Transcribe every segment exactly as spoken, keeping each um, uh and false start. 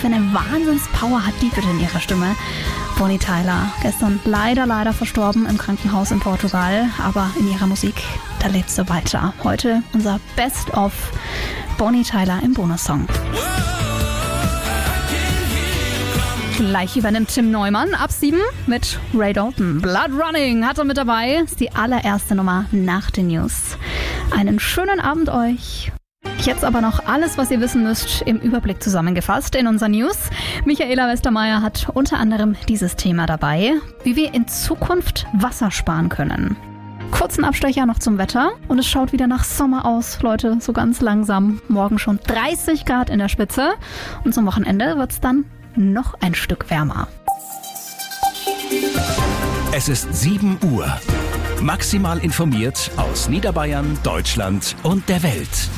für eine Wahnsinnspower hat die bitte in ihrer Stimme? Bonnie Tyler, gestern leider, leider verstorben im Krankenhaus in Portugal, aber in ihrer Musik, da lebt sie weiter. Heute unser Best-of Bonnie Tyler im Bonussong. Gleich übernimmt Tim Neumann ab sieben mit Ray Dalton. Blood Running hat er mit dabei. Ist die allererste Nummer nach den News. Einen schönen Abend euch. Jetzt aber noch alles, was ihr wissen müsst, im Überblick zusammengefasst in unseren News. Michaela Westermeier hat unter anderem dieses Thema dabei, wie wir in Zukunft Wasser sparen können. Kurzen Abstecher noch zum Wetter und es schaut wieder nach Sommer aus, Leute, so ganz langsam. Morgen schon dreißig Grad in der Spitze und zum Wochenende wird es dann noch ein Stück wärmer. Es ist sieben Uhr. Maximal informiert aus Niederbayern, Deutschland und der Welt.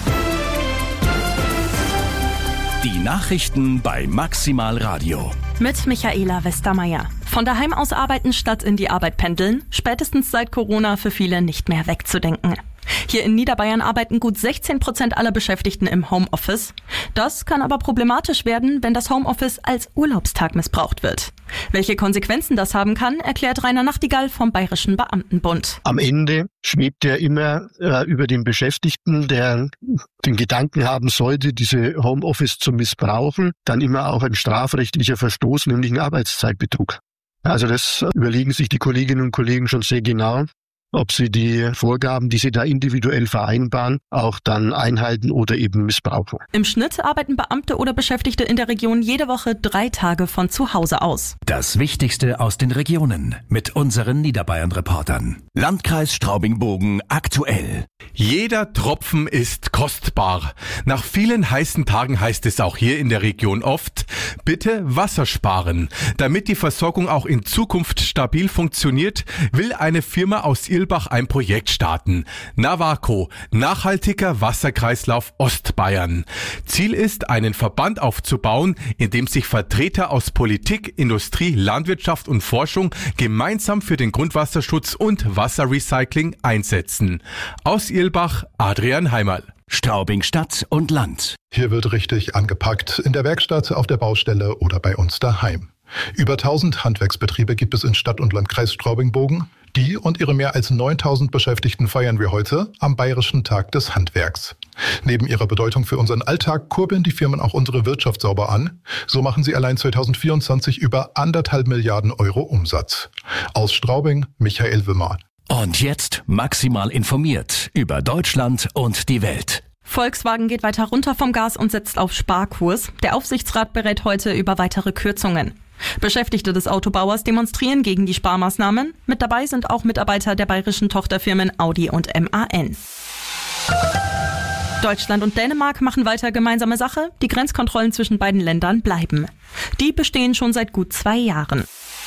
Die Nachrichten bei Maximal Radio. Mit Michaela Westermeier. Von daheim aus arbeiten statt in die Arbeit pendeln, spätestens seit Corona für viele nicht mehr wegzudenken. Hier in Niederbayern arbeiten gut sechzehn Prozent aller Beschäftigten im Homeoffice. Das kann aber problematisch werden, wenn das Homeoffice als Urlaubstag missbraucht wird. Welche Konsequenzen das haben kann, erklärt Rainer Nachtigall vom Bayerischen Beamtenbund. Am Ende schwebt ja immer äh, über den Beschäftigten, der den Gedanken haben sollte, diese Homeoffice zu missbrauchen, dann immer auch ein strafrechtlicher Verstoß, nämlich ein Arbeitszeitbetrug. Also das überlegen sich die Kolleginnen und Kollegen schon sehr genau, ob sie die Vorgaben, die sie da individuell vereinbaren, auch dann einhalten oder eben missbrauchen. Im Schnitt arbeiten Beamte oder Beschäftigte in der Region jede Woche drei Tage von zu Hause aus. Das Wichtigste aus den Regionen mit unseren Niederbayern-Reportern. Landkreis Straubing-Bogen aktuell. Jeder Tropfen ist kostbar. Nach vielen heißen Tagen heißt es auch hier in der Region oft, bitte Wasser sparen. Damit die Versorgung auch in Zukunft stabil funktioniert, will eine Firma aus Irlbach ein Projekt starten. Navaco, nachhaltiger Wasserkreislauf Ostbayern. Ziel ist, einen Verband aufzubauen, in dem sich Vertreter aus Politik, Industrie, Landwirtschaft und Forschung gemeinsam für den Grundwasserschutz und Wasserrecycling einsetzen. Aus Irlbach, Adrian Heimerl. Straubing Stadt und Land. Hier wird richtig angepackt, in der Werkstatt, auf der Baustelle oder bei uns daheim. Über tausend Handwerksbetriebe gibt es in Stadt- und Landkreis Straubing-Bogen. Die und ihre mehr als neuntausend Beschäftigten feiern wir heute am Bayerischen Tag des Handwerks. Neben ihrer Bedeutung für unseren Alltag kurbeln die Firmen auch unsere Wirtschaft sauber an. So machen sie allein zweitausendvierundzwanzig über anderthalb Milliarden Euro Umsatz. Aus Straubing, Michael Wimmer. Und jetzt maximal informiert über Deutschland und die Welt. Volkswagen geht weiter runter vom Gas und setzt auf Sparkurs. Der Aufsichtsrat berät heute über weitere Kürzungen. Beschäftigte des Autobauers demonstrieren gegen die Sparmaßnahmen. Mit dabei sind auch Mitarbeiter der bayerischen Tochterfirmen Audi und M A N. Deutschland und Dänemark machen weiter gemeinsame Sache. Die Grenzkontrollen zwischen beiden Ländern bleiben. Die bestehen schon seit gut zwei Jahren.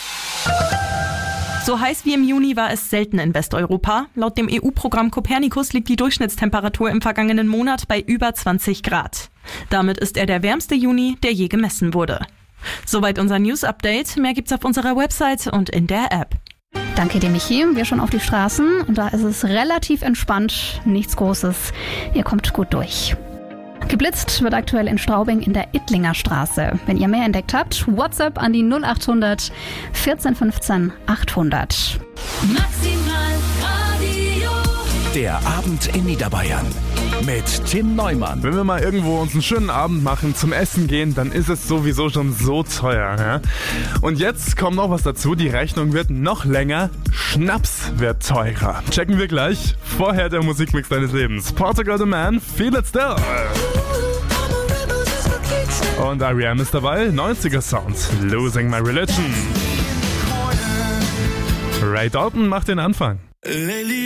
So heiß wie im Juni war es selten in Westeuropa. Laut dem E U-Programm Copernicus liegt die Durchschnittstemperatur im vergangenen Monat bei über zwanzig Grad. Damit ist er der wärmste Juni, der je gemessen wurde. Soweit unser News-Update. Mehr gibt's auf unserer Website und in der App. Danke dir, Michi. Wir schon auf die Straßen und da ist es relativ entspannt. Nichts Großes. Ihr kommt gut durch. Geblitzt wird aktuell in Straubing in der Ittlinger Straße. Wenn ihr mehr entdeckt habt, WhatsApp an die null achthundert vierzehn fünfzehn achthundert. Maximal Radio. Der Abend in Niederbayern mit Tim Neumann. Wenn wir mal irgendwo uns einen schönen Abend machen, zum Essen gehen, dann ist es sowieso schon so teuer. Ja? Und jetzt kommt noch was dazu, die Rechnung wird noch länger, Schnaps wird teurer. Checken wir gleich. Vorher der Musikmix deines Lebens. Portugal the Man, Feel It Still. Und R E M ist dabei, neunziger Sound, Losing My Religion. Ray Dalton macht den Anfang.